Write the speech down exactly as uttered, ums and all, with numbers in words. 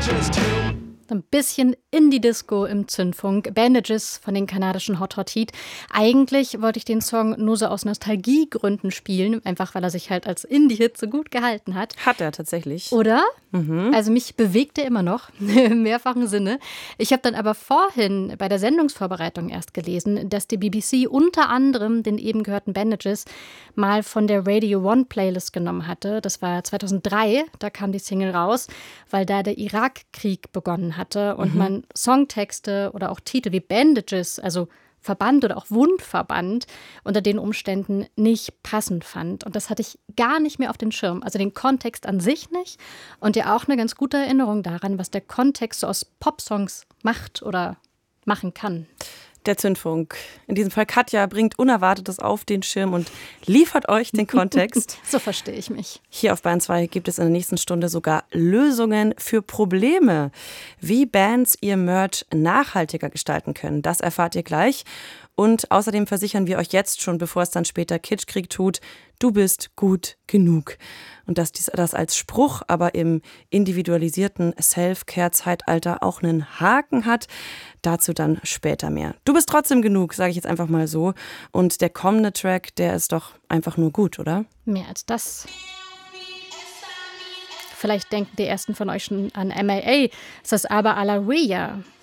Ein bisschen Indie-Disco im Zündfunk. Bandages von den kanadischen Hot Hot Heat. Eigentlich wollte ich den Song nur so aus Nostalgiegründen spielen, einfach weil er sich halt als Indie-Hit so gut gehalten hat. Hat er tatsächlich. Oder? Mhm. Also mich bewegt er immer noch, im mehrfachen Sinne. Ich habe dann aber vorhin bei der Sendungsvorbereitung erst gelesen, dass die B B C unter anderem den eben gehörten Bandages mal von der Radio One Playlist genommen hatte. Das war zweitausenddrei, da kam die Single raus, weil da der Irakkrieg begonnen hatte und mhm. man Songtexte oder auch Titel wie Bandages, also Verband oder auch Wundverband, unter den Umständen nicht passend fand. Und das hatte ich gar nicht mehr auf den Schirm. Also den Kontext an sich nicht. Und ja auch eine ganz gute Erinnerung daran, was der Kontext so aus Popsongs macht oder machen kann. Der Zündfunk. In diesem Fall Katja bringt Unerwartetes auf den Schirm und liefert euch den Kontext. So verstehe ich mich. Hier auf Bayern zwei gibt es in der nächsten Stunde sogar Lösungen für Probleme. Wie Bands ihr Merch nachhaltiger gestalten können, das erfahrt ihr gleich. Und außerdem versichern wir euch jetzt schon, bevor es dann später Kitschkrieg tut, du bist gut genug. Und dass dies, das als Spruch aber im individualisierten Self-Care-Zeitalter auch einen Haken hat, dazu dann später mehr. Du bist trotzdem genug, sage ich jetzt einfach mal so. Und der kommende Track, der ist doch einfach nur gut, oder? Mehr als das. Vielleicht denken die ersten von euch schon an M A A. Es ist aber a la Ria.